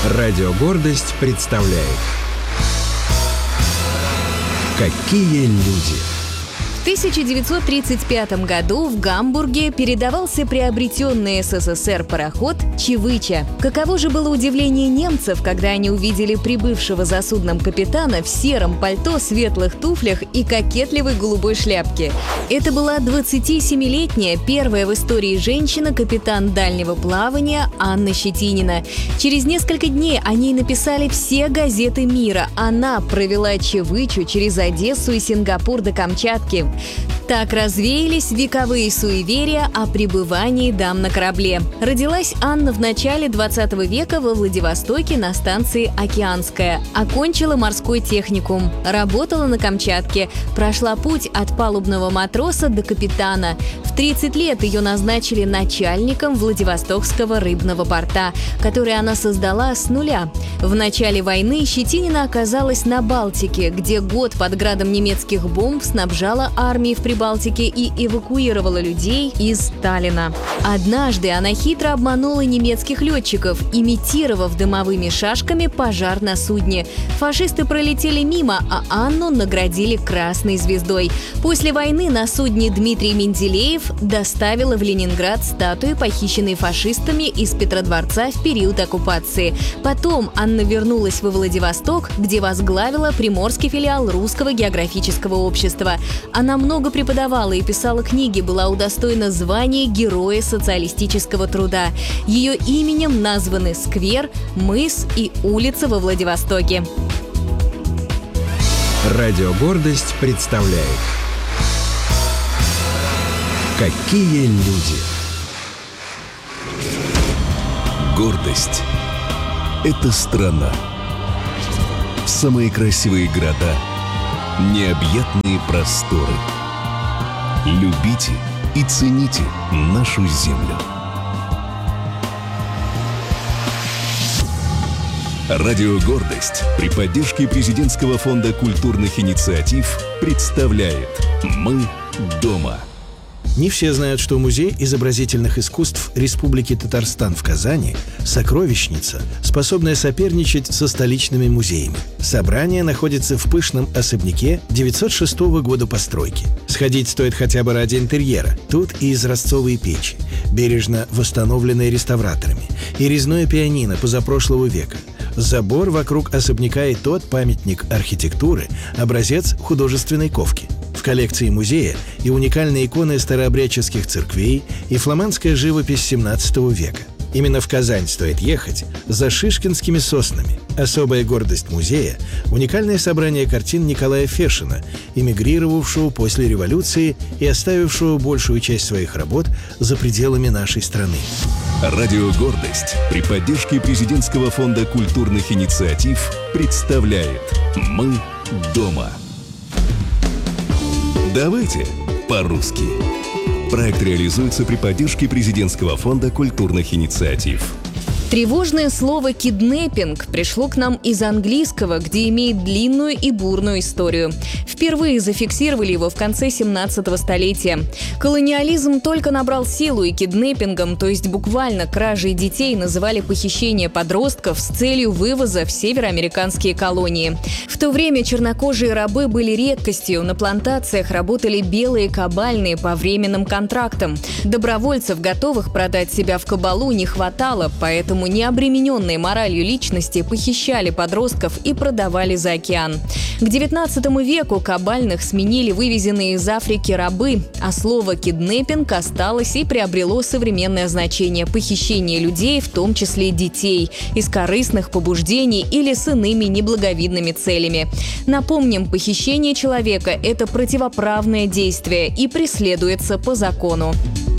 Радио «Гордость» представляет «Какие люди». В 1935 году в Гамбурге передавался приобретенный СССР пароход «Чевыча». Каково же было удивление немцев, когда они увидели прибывшего за судном капитана в сером пальто, светлых туфлях и кокетливой голубой шляпке. Это была 27-летняя, первая в истории женщина, капитан дальнего плавания Анна Щетинина. Через несколько дней о ней написали все газеты мира. Она провела Чевычу через Одессу и Сингапур до Камчатки. Так развеялись вековые суеверия о пребывании дам на корабле. Родилась Анна в начале 20 века во Владивостоке на станции «Океанская». Окончила морской техникум, работала на Камчатке, прошла путь от палубного матроса до капитана. В 30 лет ее назначили начальником Владивостокского рыбного порта, который она создала с нуля. В начале войны Щетинина оказалась на Балтике, где год под градом немецких бомб снабжала армии в Прибалтике и эвакуировала людей из Сталина. Однажды она хитро обманула немецких летчиков, имитировав дымовыми шашками пожар на судне. Фашисты пролетели мимо, а Анну наградили красной звездой. После войны на судне Дмитрий Менделеев доставила в Ленинград статую, похищенной фашистами из Петродворца в период оккупации. Потом Анна вернулась во Владивосток, где возглавила приморский филиал Русского географического общества. Она много преподавала и писала книги, была удостоена звания Героя социалистического труда. Ее именем названы сквер, мыс и улица во Владивостоке. Радио «Гордость» представляет «Какие люди». Гордость – это страна. Самые красивые города, необъятные просторы. Любите и цените нашу землю. Радио «Гордость» при поддержке Президентского фонда культурных инициатив представляет «Мы дома». Не все знают, что Музей изобразительных искусств Республики Татарстан в Казани – сокровищница, способная соперничать со столичными музеями. Собрание находится в пышном особняке 906 года постройки. Сходить стоит хотя бы ради интерьера. Тут и изразцовые печи, бережно восстановленные реставраторами, и резное пианино позапрошлого века. Забор вокруг особняка и тот памятник архитектуры, образец художественной ковки. В коллекции музея и уникальные иконы старообрядческих церквей, и фламандская живопись 17 века. Именно в Казань стоит ехать за шишкинскими соснами. Особая гордость музея – уникальное собрание картин Николая Фешина, эмигрировавшего после революции и оставившего большую часть своих работ за пределами нашей страны. Радио «Гордость» при поддержке Президентского фонда культурных инициатив представляет «Мы дома». Давайте по-русски. Проект реализуется при поддержке Президентского фонда культурных инициатив. Тревожное слово «киднеппинг» пришло к нам из английского, где имеет длинную и бурную историю. Впервые зафиксировали его в конце 17 столетия. Колониализм только набрал силу, и киднеппингом, то есть буквально кражей детей, называли похищение подростков с целью вывоза в североамериканские колонии. В то время чернокожие рабы были редкостью, на плантациях работали белые кабальные по временным контрактам. Добровольцев, готовых продать себя в кабалу, не хватало, поэтому необремененные моралью личности похищали подростков и продавали за океан. К XIX веку кабальных сменили вывезенные из Африки рабы, а слово «киднеппинг» осталось и приобрело современное значение – похищение людей, в том числе детей, из корыстных побуждений или с иными неблаговидными целями. Напомним, похищение человека – это противоправное действие и преследуется по закону.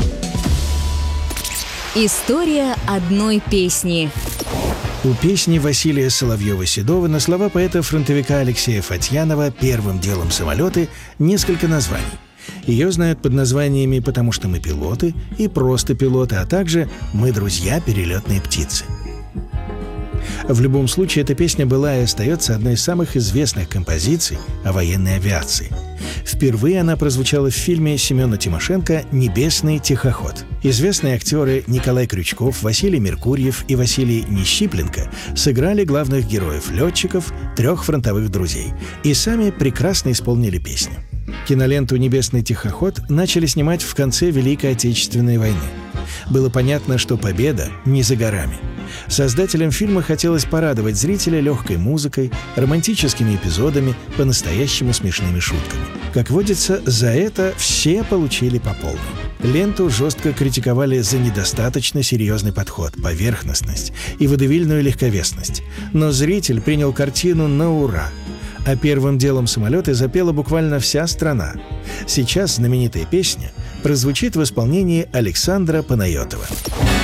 История одной песни. У песни Василия Соловьева-Седова на слова поэта-фронтовика Алексея Фатьянова «Первым делом самолеты» несколько названий. Ее знают под названиями «Потому что мы пилоты» и «Просто пилоты», а также «Мы друзья перелетные птицы». В любом случае, эта песня была и остается одной из самых известных композиций о военной авиации. Впервые она прозвучала в фильме Семена Тимошенко «Небесный тихоход». Известные актеры Николай Крючков, Василий Меркурьев и Василий Нищипленко сыграли главных героев-летчиков, 3 фронтовых друзей, и сами прекрасно исполнили песню. Киноленту «Небесный тихоход» начали снимать в конце Великой Отечественной войны. Было понятно, что победа не за горами. Создателям фильма хотелось порадовать зрителя легкой музыкой, романтическими эпизодами, по-настоящему смешными шутками. Как водится, за это все получили по полной. Ленту жестко критиковали за недостаточно серьезный подход, поверхностность и водевильную легковесность. Но зритель принял картину на ура. А первым делом самолеты запела буквально вся страна. Сейчас знаменитая песня прозвучит в исполнении Александра Панайотова.